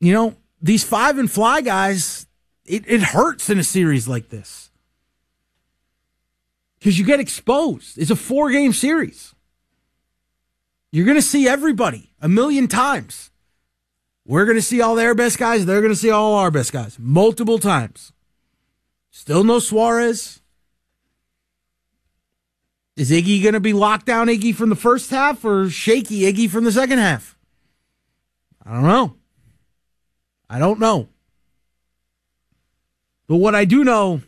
these 5 and fly guys, it hurts in a series like this. Because you get exposed. It's a 4-game series. You're going to see everybody a million times. We're going to see all their best guys. They're going to see all our best guys multiple times. Still no Suarez. Is Iggy going to be lockdown Iggy from the first half or shaky Iggy from the second half? I don't know. But what I do know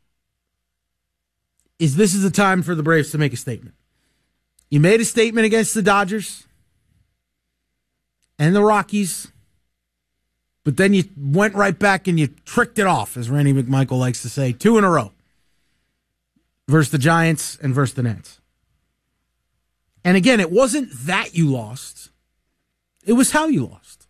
is this is the time for the Braves to make a statement. You made a statement against the Dodgers and the Rockies, but then you went right back and you tricked it off, as Randy McMichael likes to say, 2 in a row. Versus the Giants and versus the Nats. And again, it wasn't that you lost. It was how you lost.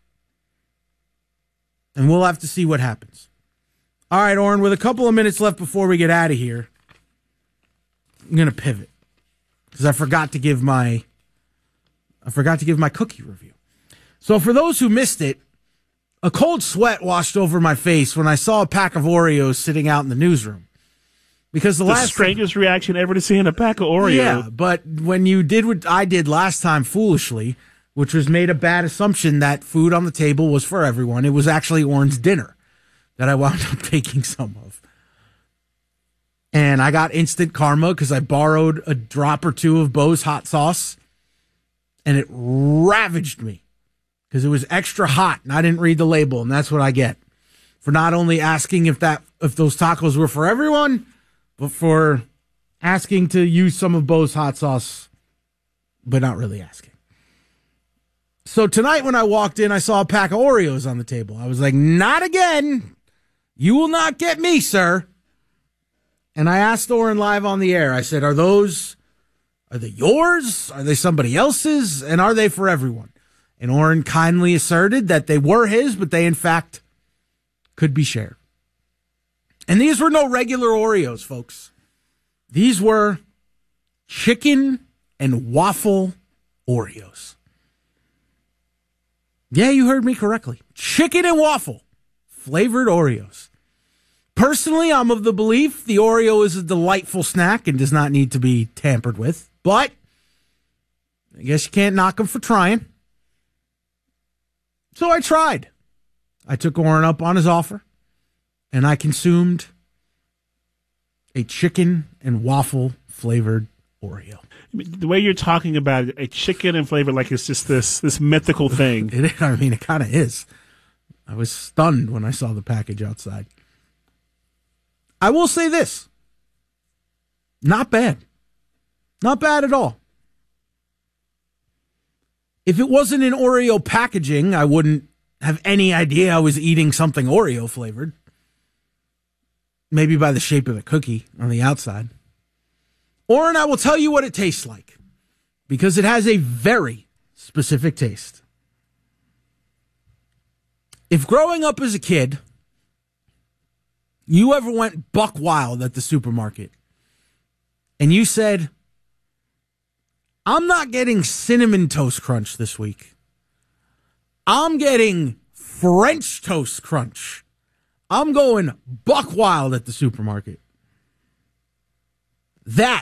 And we'll have to see what happens. All right, Oren, with a couple of minutes left before we get out of here, I'm going to pivot. Because I forgot to give my cookie review. So for those who missed it, a cold sweat washed over my face when I saw a pack of Oreos sitting out in the newsroom. Because the strangest reaction ever to seeing a pack of Oreos. Yeah, but when you did what I did last time foolishly, which was made a bad assumption that food on the table was for everyone, it was actually Oren's dinner that I wound up taking some of. And I got instant karma because I borrowed a drop or two of Bo's hot sauce, and it ravaged me because it was extra hot, and I didn't read the label, and that's what I get for not only asking if those tacos were for everyone, but for asking to use some of Bo's hot sauce, but not really asking. So tonight when I walked in, I saw a pack of Oreos on the table. I was like, not again. You will not get me, sir. And I asked Oren live on the air. I said, are they yours? Are they somebody else's? And are they for everyone? And Oren kindly asserted that they were his, but they in fact could be shared. And these were no regular Oreos, folks. These were chicken and waffle Oreos. Yeah, you heard me correctly. Chicken and waffle flavored Oreos. Personally, I'm of the belief the Oreo is a delightful snack and does not need to be tampered with. But I guess you can't knock them for trying. So I tried. I took Oren up on his offer. And I consumed a chicken and waffle flavored Oreo. The way you're talking about it, a chicken and flavor like it's just this mythical thing. It kind of is. I was stunned when I saw the package outside. I will say this. Not bad. Not bad at all. If it wasn't in Oreo packaging, I wouldn't have any idea I was eating something Oreo flavored. Maybe by the shape of the cookie on the outside. Oren, I will tell you what it tastes like. Because it has a very specific taste. If growing up as a kid, you ever went buck wild at the supermarket, and you said, I'm not getting Cinnamon Toast Crunch this week. I'm getting French Toast Crunch. I'm going buck wild at the supermarket. That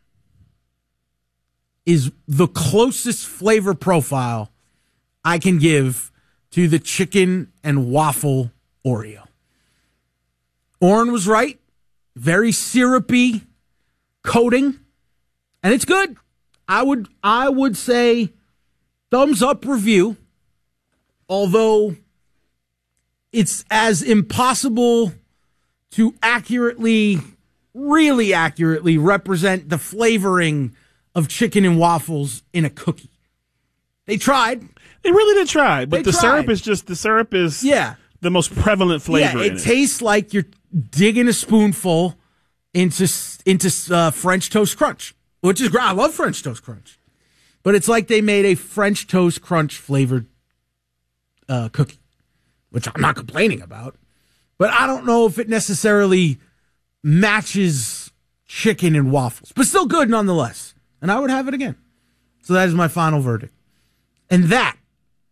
is the closest flavor profile I can give to the chicken and waffle Oreo. Oren was right. Very syrupy coating. And it's good. I would say thumbs up review. Although it's as impossible to really accurately represent the flavoring of chicken and waffles in a cookie. They tried. They really did try, but the syrup is the most prevalent flavor in it. It tastes like you're digging a spoonful into French Toast Crunch, which is great. I love French Toast Crunch. But it's like they made a French Toast Crunch flavored cookie, which I'm not complaining about. But I don't know if it necessarily matches chicken and waffles. But still good nonetheless. And I would have it again. So that is my final verdict. And that